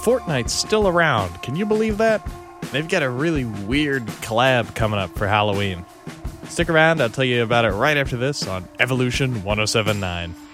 Fortnite's still around. Can you believe that? They've got a really weird collab coming up for Halloween. Stick around, I'll tell you about it right after this on Evolution 1079.